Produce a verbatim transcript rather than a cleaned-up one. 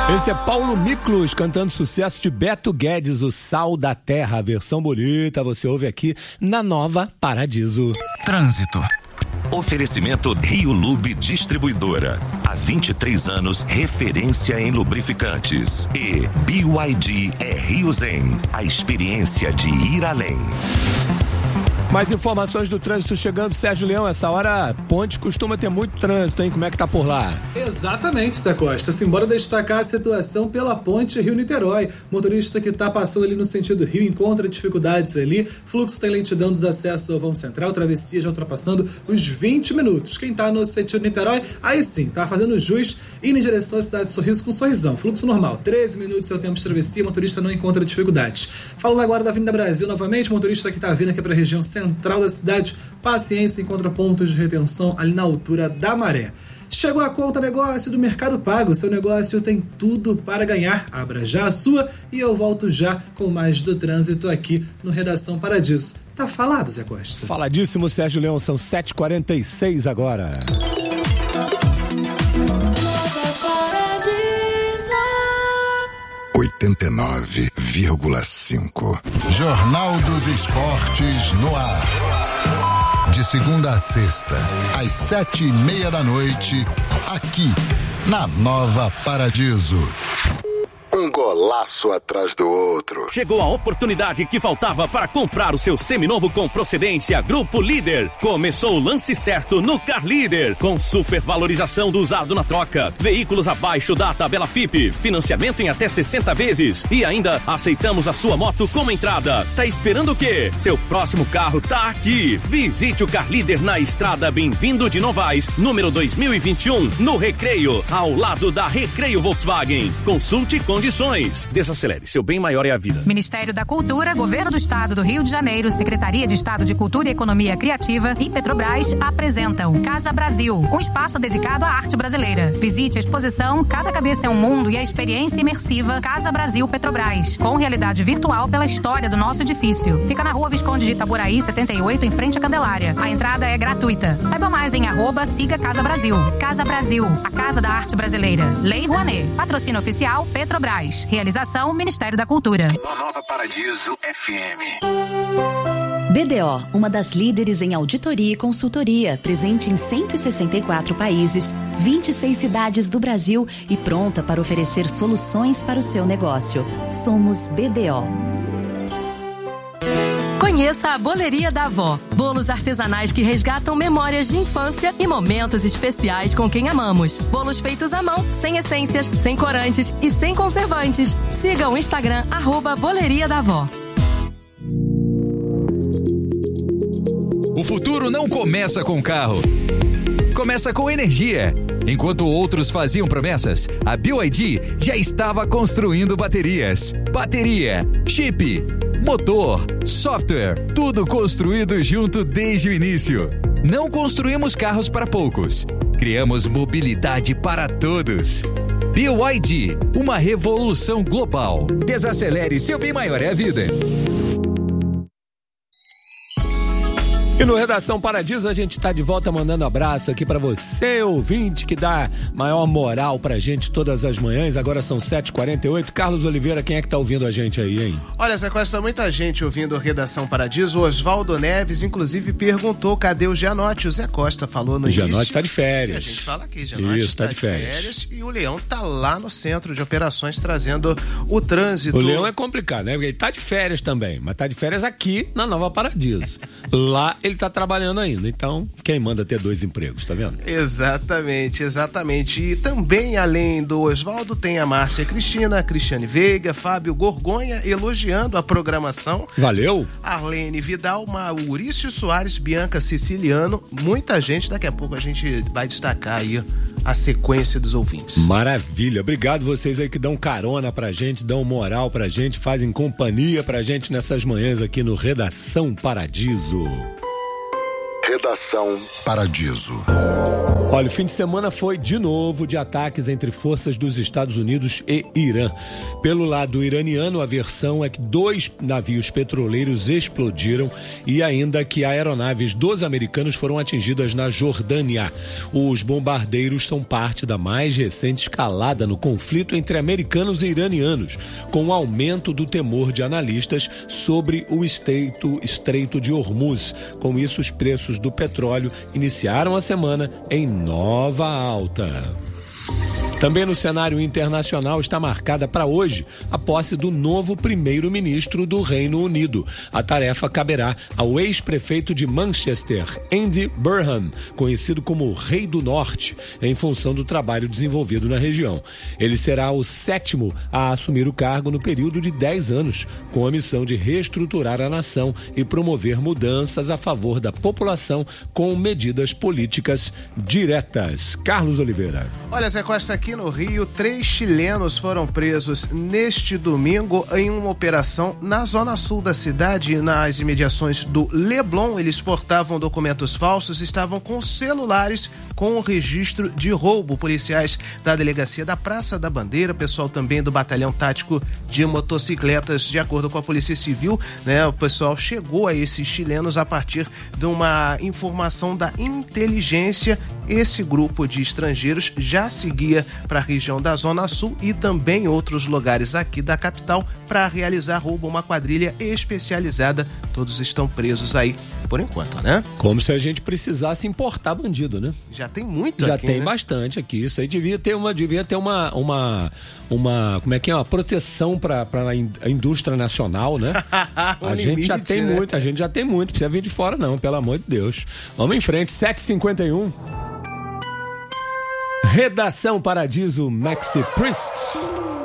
Esse é Paulo Miklos cantando sucesso de Beto Guedes, O Sal da Terra, a versão bonita, você ouve aqui na Nova Paradiso. Trânsito. Oferecimento Rio Lube Distribuidora. Há vinte e três anos, referência em lubrificantes. E B Y D é Rio Zen, a experiência de ir além. Mais informações do trânsito chegando, Sérgio Leão. Essa hora, ponte costuma ter muito trânsito, hein? Como é que tá por lá? Exatamente, Zé Costa. Simbora destacar a situação pela ponte Rio-Niterói. Motorista que tá passando ali no sentido Rio encontra dificuldades ali. Fluxo tem lentidão dos acessos ao vão central, travessia já ultrapassando os vinte minutos. Quem tá no sentido Niterói, aí sim, tá fazendo jus, indo em direção à cidade de Sorriso com sorrisão. Fluxo normal, treze minutos é o tempo de travessia, motorista não encontra dificuldades. Falando agora da Avenida Brasil novamente, motorista que tá vindo aqui pra região central da cidade, paciência, encontra pontos de retenção ali na altura da Maré. Chegou a conta negócio do Mercado Pago, seu negócio tem tudo para ganhar, abra já a sua e eu volto já com mais do trânsito aqui no Redação Paradiso. Tá falado, Zé Costa? Faladíssimo, Sérgio Leão, são sete e quarenta e seis agora. oitenta e nove vírgula cinco. Jornal dos Esportes no ar. De segunda a sexta, às sete e meia da noite, aqui na Nova Paradiso. Um golaço atrás do outro. Chegou a oportunidade que faltava para comprar o seu seminovo com procedência Grupo Líder. Começou o lance certo no Car Líder, com supervalorização do usado na troca, veículos abaixo da tabela F I P, financiamento em até sessenta vezes e ainda aceitamos a sua moto como entrada. Tá esperando o quê? Seu próximo carro tá aqui. Visite o Car Líder na estrada Bem-vindo de Novaes, número dois mil e vinte e um, no Recreio, ao lado da Recreio Volkswagen. Consulte condições. Desacelere, seu bem maior é a vida. Ministério da Cultura, Governo do Estado do Rio de Janeiro, Secretaria de Estado de Cultura e Economia Criativa e Petrobras apresentam Casa Brasil, um espaço dedicado à arte brasileira. Visite a exposição Cada Cabeça é um Mundo e a experiência imersiva Casa Brasil Petrobras, com realidade virtual pela história do nosso edifício. Fica na Rua Visconde de Itaboraí, setenta e oito, em frente à Candelária. A entrada é gratuita. Saiba mais em arroba siga Casa Brasil. Casa Brasil, a Casa da Arte Brasileira. Lei Rouanet. Patrocínio oficial Petrobras. Realização Ministério da Cultura. Nova Paradiso F M. B D O, uma das líderes em auditoria e consultoria, presente em cento e sessenta e quatro países, vinte e seis cidades do Brasil e pronta para oferecer soluções para o seu negócio. Somos B D O. Conheça a Boleria da Avó. Bolos artesanais que resgatam memórias de infância e momentos especiais com quem amamos. Bolos feitos à mão, sem essências, sem corantes e sem conservantes. Siga o Instagram, arroba Boleria da Avó. O futuro não começa com carro. Começa com energia. Enquanto outros faziam promessas, a B Y D já estava construindo baterias. Bateria, chip, motor, software, tudo construído junto desde o início. Não construímos carros para poucos. Criamos mobilidade para todos. B Y D, uma revolução global. Desacelere, seu bem maior é a vida. E no Redação Paradiso a gente tá de volta mandando abraço aqui pra você, ouvinte, que dá maior moral pra gente todas as manhãs. Agora são sete e quarenta e oito. Carlos Oliveira, quem é que tá ouvindo a gente aí, hein? Olha, Zé Costa, muita gente ouvindo Redação Paradiso. O Oswaldo Neves, inclusive, perguntou cadê o Gianotti. O Zé Costa falou no o início. O Gianotti tá de férias. E a gente fala aqui, Gianotti Isso, tá, tá de, férias. de férias. E o Leão tá lá no centro de operações trazendo o trânsito. O Leão é complicado, né? Porque ele tá de férias também, mas tá de férias aqui na Nova Paradiso. Lá ele tá trabalhando ainda, então quem manda ter dois empregos, tá vendo? Exatamente, exatamente. E também, além do Oswaldo, tem a Márcia Cristina, a Cristiane Veiga, Fábio Gorgonha elogiando a programação. Valeu! Arlene Vidal, Maurício Soares, Bianca Siciliano, muita gente. Daqui a pouco a gente vai destacar aí a sequência dos ouvintes. Maravilha, obrigado vocês aí que dão carona pra gente, dão moral pra gente, fazem companhia pra gente nessas manhãs aqui no Redação Paradiso. Redação Paradiso. Olha, o fim de semana foi de novo de ataques entre forças dos Estados Unidos e Irã. Pelo lado iraniano, a versão é que dois navios petroleiros explodiram e ainda que aeronaves dos americanos foram atingidas na Jordânia. Os bombardeiros são parte da mais recente escalada no conflito entre americanos e iranianos, com o aumento do temor de analistas sobre o estreito, estreito de Hormuz. Com isso, os preços do petróleo iniciaram a semana em nova alta. Também no cenário internacional está marcada para hoje a posse do novo primeiro-ministro do Reino Unido. A tarefa caberá ao ex-prefeito de Manchester, Andy Burnham, conhecido como o Rei do Norte, em função do trabalho desenvolvido na região. Ele será o sétimo a assumir o cargo no período de dez anos, com a missão de reestruturar a nação e promover mudanças a favor da população com medidas políticas diretas. Carlos Oliveira. Olha, Zé Costa, aqui no Rio, três chilenos foram presos neste domingo em uma operação na zona sul da cidade, nas imediações do Leblon. Eles portavam documentos falsos, estavam com celulares com o registro de roubo. Policiais da delegacia da Praça da Bandeira, pessoal também do batalhão tático de motocicletas, de acordo com a Polícia Civil, né, o pessoal chegou a esses chilenos a partir de uma informação da inteligência. Esse grupo de estrangeiros já seguia para a região da Zona Sul e também outros lugares aqui da capital para realizar roubo. Uma quadrilha especializada. Todos estão presos aí por enquanto, né? Como se a gente precisasse importar bandido, né? Já tem muito Já aqui, tem né? bastante aqui. Isso aí devia ter uma, devia ter uma, uma, uma como é que é? Uma proteção para a indústria nacional, né? um a gente limite, já tem né? muito, a gente já tem muito. Precisa vir de fora não, pelo amor de Deus. Vamos em frente, sete e cinquenta e um. Redação Paradiso, Maxi Priest.